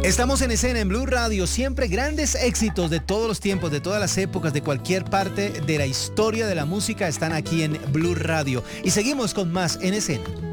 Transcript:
Estamos en escena en Blue Radio, siempre grandes éxitos de todos los tiempos, de todas las épocas, de cualquier parte de la historia de la música están aquí en Blue Radio. Y seguimos con más en escena.